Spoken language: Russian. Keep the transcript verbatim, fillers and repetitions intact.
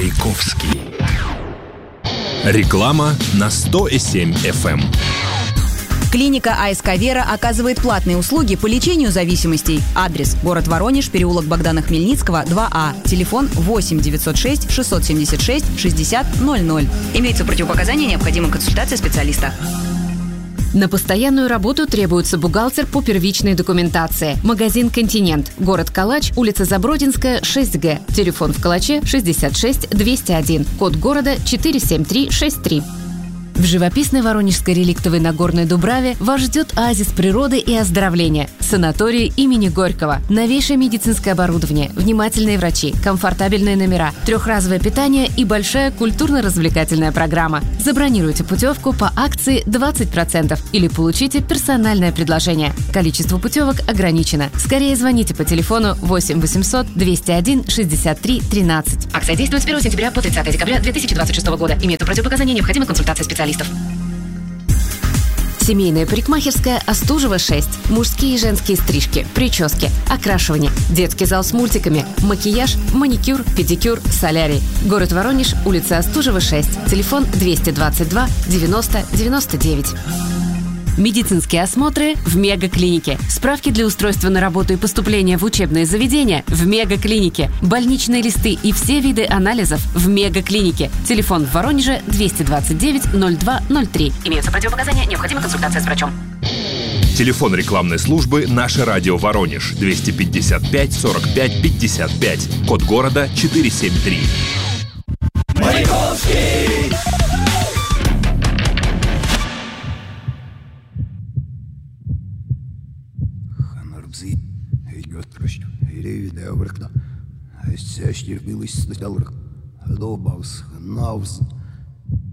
Маяковский. Реклама на сто семь эф эм. Клиника АСК «Вера» оказывает платные услуги по лечению зависимостей. Адрес: город Воронеж, переулок Богдана Хмельницкого, два А. Телефон восемь девятьсот шесть шестьсот семьдесят шесть шестьдесят ноль ноль. Имеются противопоказания, необходима консультация специалиста. На постоянную работу требуется бухгалтер по первичной документации. Магазин «Континент». Город Калач, улица Забродинская, шесть Г. Телефон в Калаче шестьдесят шесть двести один. Код города четыре семь три шесть три. В живописной Воронежской реликтовой Нагорной Дубраве вас ждет оазис природы и оздоровления. Санаторий имени Горького. Новейшее медицинское оборудование, внимательные врачи, комфортабельные номера, трехразовое питание и большая культурно-развлекательная программа. Забронируйте путевку по акции двадцать процентов или получите персональное предложение. Количество путевок ограничено. Скорее звоните по телефону восемь восемьсот двести один шестьдесят три тринадцать. Акция действует с первого сентября по тридцатое декабря две тысячи двадцать шестого года. Имеют противопоказания, необходима консультация специалистов. Семейная парикмахерская Остужева, шесть. Мужские и женские стрижки, прически, окрашивание, детский зал с мультиками, макияж, маникюр, педикюр, солярий. Город Воронеж, улица Остужева, шесть. Телефон двести двадцать два девяносто девяносто девять. Медицинские осмотры в Мегаклинике. Справки для устройства на работу и поступления в учебные заведения в Мегаклинике. Больничные листы и все виды анализов в Мегаклинике. Телефон в Воронеже двести двадцать девять ноль два ноль три. Имеются противопоказания, необходима консультация с врачом. Телефон рекламной службы «Наше радио Воронеж» двести пятьдесят пять сорок пять пятьдесят пять. Код города четыре семь три. Маяковский! Sevgiler bilirsin, alır. Doğmaz, navz.